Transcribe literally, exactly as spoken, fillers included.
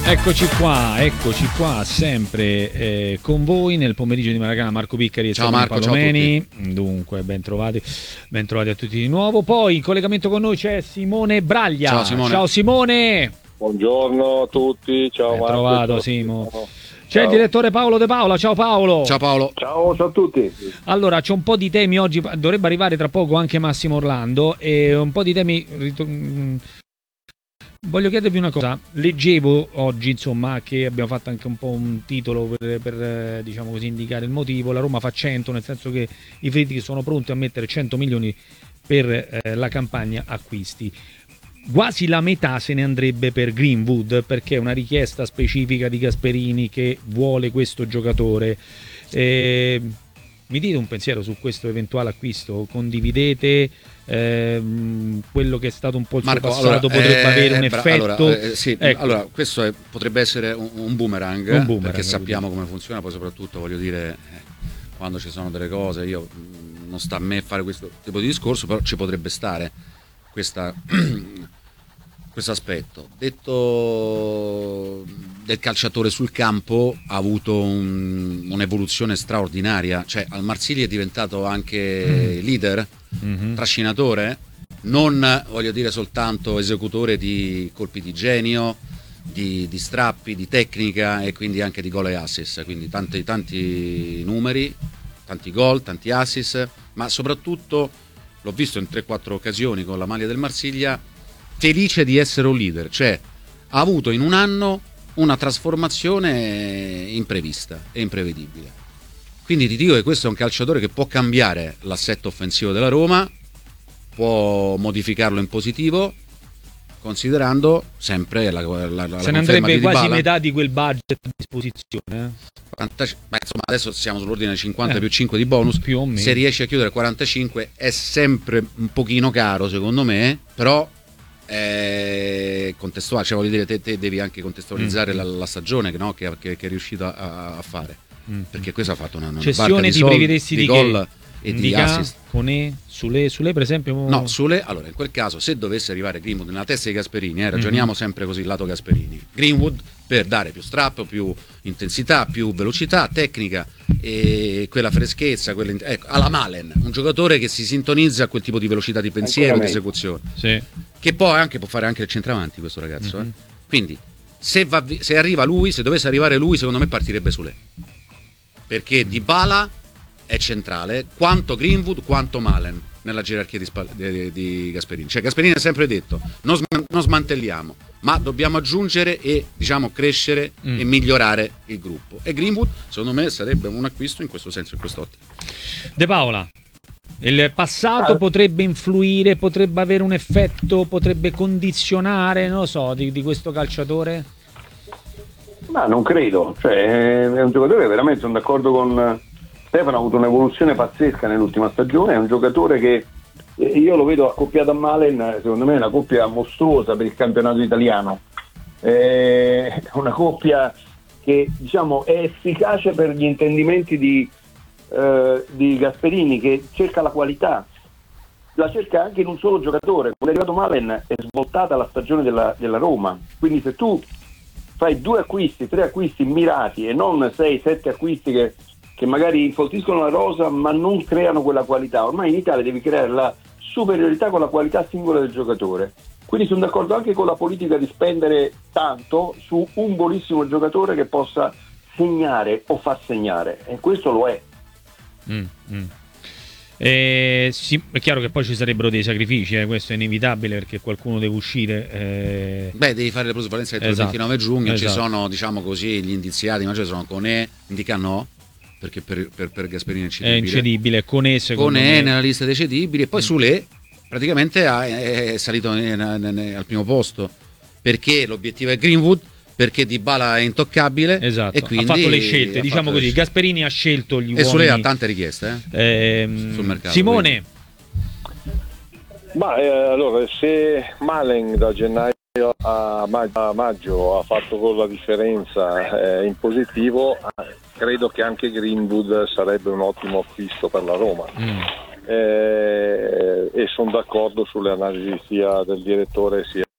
Eccoci qua, eccoci qua, sempre eh, con voi nel pomeriggio di Maracana, Marco Piccari e ciao Marco, Palomeni. Ciao a tutti. Dunque, ben trovati, ben trovati a tutti di nuovo. Poi in collegamento con noi c'è Simone Braglia. Ciao Simone. Ciao Simone. Buongiorno a tutti, ciao Ben Marco. trovato ciao. Simo. Ciao. C'è il direttore Paolo De Paola. Ciao Paolo. Ciao Paolo. Ciao, ciao a tutti. Allora, c'è un po' di temi oggi, dovrebbe arrivare tra poco anche Massimo Orlando e un po' di temi. Voglio chiedervi una cosa, leggevo oggi insomma che abbiamo fatto anche un po' un titolo per, per diciamo così indicare il motivo, la Roma fa cento, nel senso che i Fritti sono pronti a mettere cento milioni per eh, la campagna acquisti. Quasi la metà se ne andrebbe per Greenwood perché è una richiesta specifica di Gasperini che vuole questo giocatore. Eh, mi dite un pensiero su questo eventuale acquisto? Condividete ehm, quello che è stato un po' il Marco, suo passato? allora, potrebbe eh, avere un bra- effetto? Allora, eh, sì, ecco. allora questo è, potrebbe essere un, un, boomerang, un boomerang, perché sappiamo come funziona, poi soprattutto voglio dire, eh, quando ci sono delle cose, io mh, non sta a me fare questo tipo di discorso, però ci potrebbe stare questa... questo aspetto. Detto del calciatore sul campo, ha avuto un, un'evoluzione straordinaria, cioè al Marsiglia è diventato anche mm. leader, mm-hmm. trascinatore, non voglio dire soltanto esecutore di colpi di genio, di, di strappi, di tecnica e quindi anche di gol e assist, quindi tanti, tanti numeri, tanti gol, tanti assist, ma soprattutto l'ho visto in tre quattro occasioni con la maglia del Marsiglia felice di essere un leader, cioè ha avuto in un anno una trasformazione imprevista e imprevedibile. Quindi ti dico che questo è un calciatore che può cambiare l'assetto offensivo della Roma, può modificarlo in positivo, considerando sempre la, la, la se ne andrebbe di quasi Dybala. Metà di quel budget a disposizione. Eh? quaranta, beh, insomma, adesso siamo sull'ordine cinquanta eh, più cinque di bonus, più o meno. Se riesci a chiudere quarantacinque è sempre un pochino caro secondo me, però è contestuale, cioè voglio dire, te, te devi anche contestualizzare mm. la, la stagione no? che, che, che è riuscito a, a fare, mm. perché questo ha fatto una, una cessione di ti priveresti di, di gol e di assist. Con Sule, Sule per esempio? No, Sule, allora in quel caso se dovesse arrivare Greenwood nella testa di Gasperini, eh, ragioniamo mm-hmm. sempre così lato Gasperini, Greenwood per dare più strappo, più intensità, più velocità, tecnica e quella freschezza, quella, ecco, alla Malen, un giocatore che si sintonizza a quel tipo di velocità di pensiero, di esecuzione, sì. che poi anche può fare anche il centravanti questo ragazzo, mm-hmm. eh. quindi se, va, se arriva lui, se dovesse arrivare lui, secondo me partirebbe Sule, perché Dybala è centrale, quanto Greenwood, quanto Malen nella gerarchia di, Spal- di, di Gasperini. Cioè Gasperini ha sempre detto non, sm- non smantelliamo, ma dobbiamo aggiungere e diciamo crescere mm. e migliorare il gruppo. E Greenwood secondo me sarebbe un acquisto in questo senso, in quest'ottica. De Paola, il passato ah. potrebbe influire, potrebbe avere un effetto, potrebbe condizionare, non lo so, di, di questo calciatore? Ma non credo, cioè è un giocatore che veramente sono d'accordo con Stefano, ha avuto un'evoluzione pazzesca nell'ultima stagione, è un giocatore che io lo vedo accoppiato a Malen, secondo me è una coppia mostruosa per il campionato italiano, è una coppia che diciamo è efficace per gli intendimenti di, eh, di Gasperini, che cerca la qualità, la cerca anche in un solo giocatore. Quando è arrivato Malen è svoltata la stagione della, della Roma, quindi se tu fai due acquisti, tre acquisti mirati e non sei, sette acquisti che che magari infoltiscono la rosa ma non creano quella qualità. Ormai in Italia devi creare la superiorità con la qualità singola del giocatore. Quindi sono d'accordo anche con la politica di spendere tanto su un buonissimo giocatore che possa segnare o far segnare, e questo lo è. Mm, mm. Eh, sì, è chiaro che poi ci sarebbero dei sacrifici, eh, questo è inevitabile perché qualcuno deve uscire. Eh... Beh, devi fare le plusvalenze entro esatto. il ventinove giugno, esatto. ci sono diciamo così gli indiziati, ma ci sono Koné, Ndicano, perché per, per, per Gasperini è incedibile, è incedibile. Koné secondo Koné me nella lista dei cedibili e poi mm. Sule praticamente è salito al primo posto perché l'obiettivo è Greenwood, perché Dybala è intoccabile, esatto. e quindi ha fatto le scelte, diciamo così. Scelte. Gasperini ha scelto gli uomini e Sule ha tante richieste eh? Ehm, sul mercato. Simone, ma eh, allora se Malen da gennaio a maggio, a maggio ha fatto con la differenza eh, in positivo, credo che anche Greenwood sarebbe un ottimo acquisto per la Roma. Mm. Eh, e sono d'accordo sulle analisi sia del direttore sia